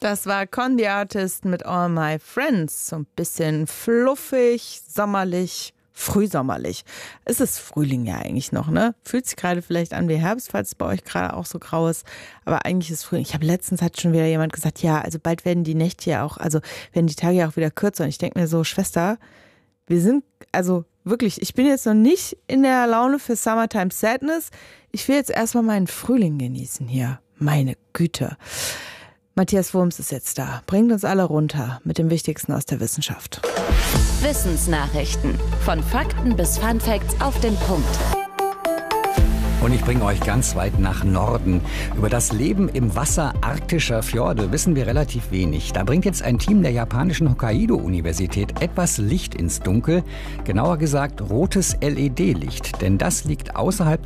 Das war Con the Artist mit All My Friends. So ein bisschen fluffig, sommerlich, frühsommerlich. Es ist Frühling ja eigentlich noch, ne? Fühlt sich gerade vielleicht an wie Herbst, falls es bei euch gerade auch so grau ist. Aber eigentlich ist Frühling. Ich habe letztens hat schon wieder jemand gesagt, ja, also bald werden die Nächte ja auch, also werden die Tage ja auch wieder kürzer. Und ich denke mir so, Schwester, wir sind, also wirklich, ich bin jetzt noch nicht in der Laune für Summertime Sadness. Ich will jetzt erstmal meinen Frühling genießen hier. Meine Güte. Matthias Wurms ist jetzt da. Bringt uns alle runter mit dem Wichtigsten aus der Wissenschaft. Wissensnachrichten. Von Fakten bis Funfacts auf den Punkt. Und ich bringe euch ganz weit nach Norden. Über das Leben im Wasser arktischer Fjorde wissen wir relativ wenig. Da bringt jetzt ein Team der japanischen Hokkaido-Universität etwas Licht ins Dunkel. Genauer gesagt rotes LED-Licht. Denn das liegt außerhalb